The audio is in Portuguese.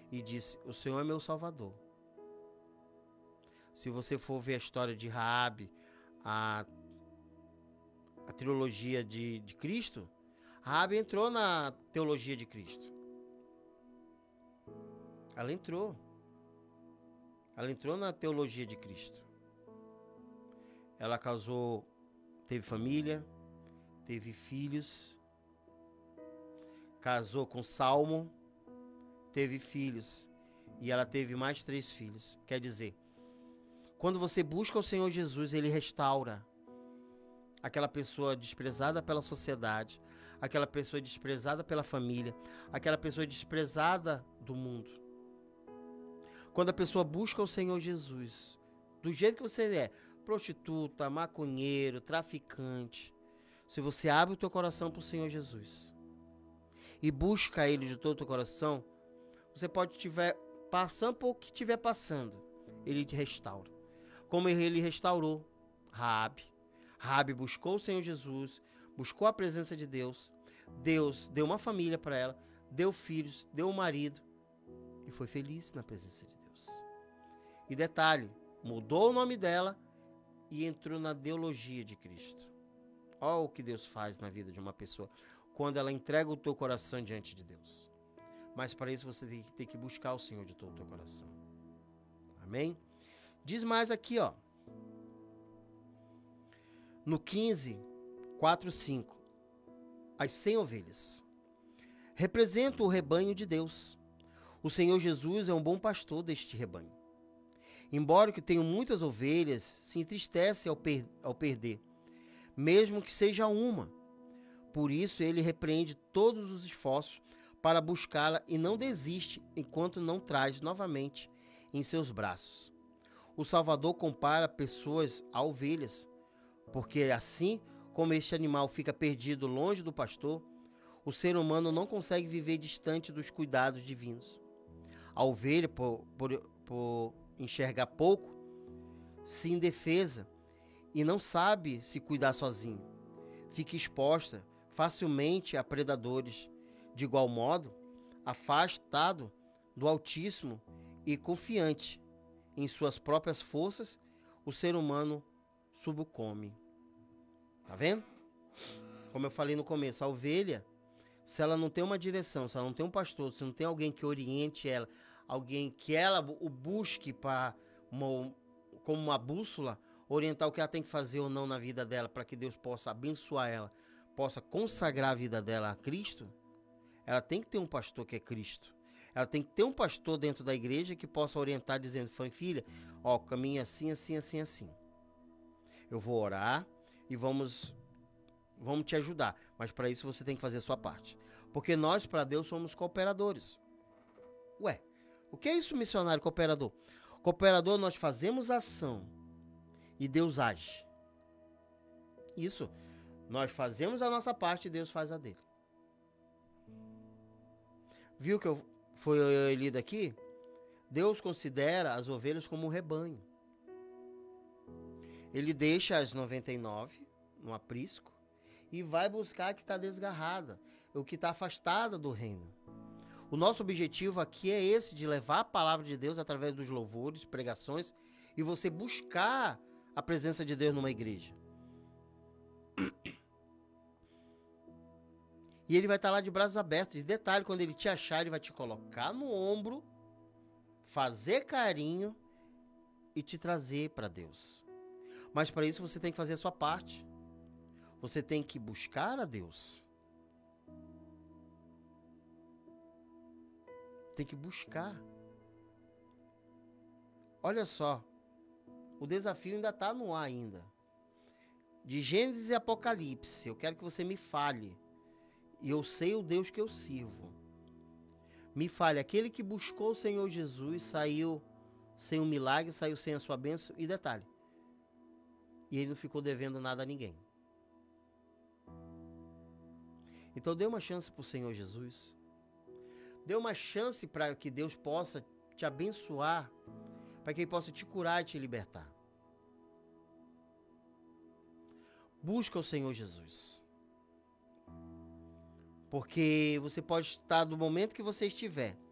e disse: o Senhor é meu Salvador. Se você for ver a história de Raabe, a trilogia de Cristo, Raabe entrou na teologia de Cristo. Ela entrou na teologia de Cristo. Ela casou, teve família, teve filhos, casou com Salmo, teve filhos, e ela teve mais 3 filhos. Quer dizer, quando você busca o Senhor Jesus, Ele restaura aquela pessoa desprezada pela sociedade, aquela pessoa desprezada pela família, aquela pessoa desprezada do mundo. Quando a pessoa busca o Senhor Jesus, do jeito que você é, prostituta, maconheiro, traficante, se você abre o teu coração para o Senhor Jesus e busca Ele de todo o teu coração, você pode estiver passando por o que estiver passando, Ele te restaura. Como Ele restaurou Raabe. Raabe buscou o Senhor Jesus, buscou a presença de Deus. Deus deu uma família para ela, deu filhos, deu um marido e foi feliz na presença de Deus. E detalhe, mudou o nome dela e entrou na teologia de Cristo. Olha o que Deus faz na vida de uma pessoa quando ela entrega o teu coração diante de Deus. Mas para isso você tem que buscar o Senhor de todo o teu coração. Amém? Diz mais aqui, ó. No 15, 4, 5. As 100 ovelhas. Representam o rebanho de Deus. O Senhor Jesus é um bom pastor deste rebanho. Embora que tenham muitas ovelhas, se entristece ao perder, mesmo que seja uma. Por isso ele repreende todos os esforços para buscá-la e não desiste enquanto não traz novamente em seus braços. O Salvador compara pessoas a ovelhas, porque assim como este animal fica perdido longe do pastor, o ser humano não consegue viver distante dos cuidados divinos. A ovelha, por enxergar pouco, se indefesa e não sabe se cuidar sozinho, fica exposta facilmente a predadores. De igual modo, afastado do Altíssimo e confiante em suas próprias forças, o ser humano sucumbe. Tá vendo? Como eu falei no começo, a ovelha, se ela não tem uma direção, se ela não tem um pastor, se não tem alguém que oriente ela, alguém que ela o busque como uma bússola, orientar o que ela tem que fazer ou não na vida dela, para que Deus possa abençoar ela, possa consagrar a vida dela a Cristo, ela tem que ter um pastor que é Cristo. Ela tem que ter um pastor dentro da igreja que possa orientar, dizendo: filha, ó, caminha assim, assim, assim, assim. Eu vou orar e vamos te ajudar. Mas para isso você tem que fazer a sua parte. Porque nós, para Deus, somos cooperadores. Ué, o que é isso, missionário cooperador? Cooperador, nós fazemos ação e Deus age. Isso. Nós fazemos a nossa parte e Deus faz a dele. Viu que foi lido aqui? Deus considera as ovelhas como um rebanho. Ele deixa as 99 no aprisco e vai buscar a que está desgarrada, o que está afastada do reino. O nosso objetivo aqui é esse, de levar a palavra de Deus através dos louvores, pregações, e você buscar a presença de Deus numa igreja. E ele vai estar lá de braços abertos. E detalhe, quando ele te achar, ele vai te colocar no ombro, fazer carinho e te trazer para Deus. Mas para isso você tem que fazer a sua parte. Você tem que buscar a Deus. Tem que buscar. Olha só, o desafio ainda está no ar ainda. De Gênesis e Apocalipse, eu quero que você me fale. E eu sei o Deus que eu sirvo. Me fale, aquele que buscou o Senhor Jesus saiu sem um milagre, saiu sem a sua bênção. E detalhe, e ele não ficou devendo nada a ninguém. Então dê uma chance para o Senhor Jesus. Dê uma chance para que Deus possa te abençoar, para que Ele possa te curar e te libertar. Busca o Senhor Jesus. Porque você pode estar, do momento que você estiver,